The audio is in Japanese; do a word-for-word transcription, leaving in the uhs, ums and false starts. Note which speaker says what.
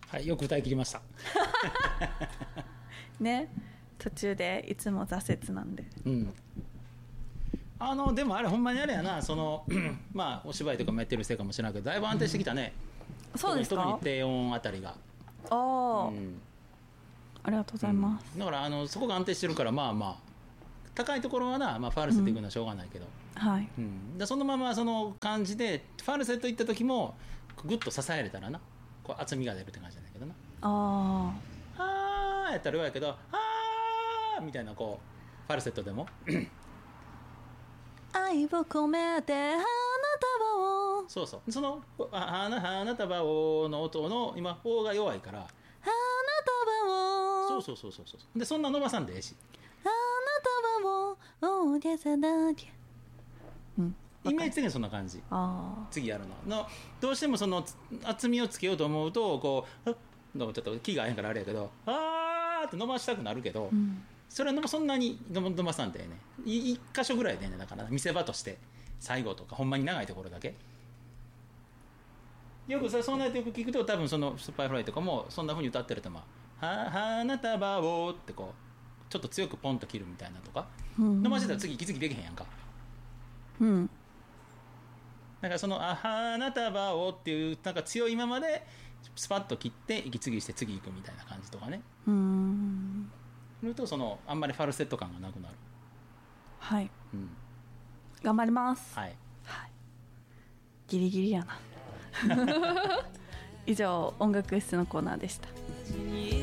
Speaker 1: はい、よく歌い切りました
Speaker 2: ね、途中でいつも挫折なんで、
Speaker 1: うん、あのでもあれほんまにあれやな、そのまあお芝居とかもやってるせいかもしれないけどだいぶ安定してきたね、
Speaker 2: うん、そうですか。
Speaker 1: 特に低音あたりが、
Speaker 2: ああ、
Speaker 1: うん、
Speaker 2: ありがとうございます、
Speaker 1: うん、だからあのそこが安定してるからまあまあ高いところはな、まあ、ファルセット行くのはしょうがないけど、
Speaker 2: うん、はい、
Speaker 1: うん、でそのままその感じでファルセット行った時もグッと支えれたらな、こう厚みが出るって感じなんだけどな。
Speaker 2: あ
Speaker 1: あーやったら弱いけどあーみたいなこうファルセットでも
Speaker 2: 愛を込めて花束を、
Speaker 1: そうそうその花花束をの音の今おが弱いから
Speaker 2: 花束を、
Speaker 1: そうそうそうそうそうでそんな伸ばさんでええし、
Speaker 2: 花束をおじゃさだりゃ、うん、
Speaker 1: イメージ的にそんな感じ。
Speaker 2: あ
Speaker 1: 次やるののどうしてもその厚みをつけようと思うとこうちょっと気が合えへんからあれやけどあーって伸ばしたくなるけど、うん、それはそんなに伸ばさんでね一箇所ぐらいでね、だから見せ場として最後とかほんまに長いところだけよくさ、そんなよく聞くと多分そのスーパーフライとかもそんな風に歌ってるとまあは花束をってこうちょっと強くポンと切るみたいなとか、うん、伸ばしてたら次息継ぎできへんやんか、
Speaker 2: うん、
Speaker 1: だからそのあ花束をっていうなんか強いままでスパッと切って息継ぎして次行くみたいな感じとかね、
Speaker 2: うーん、
Speaker 1: するとそのあんまりファルセット感がなくなる。
Speaker 2: はい、
Speaker 1: うん、
Speaker 2: 頑張ります。
Speaker 1: はい、
Speaker 2: はい、ギリギリやな以上音楽室のコーナーでした。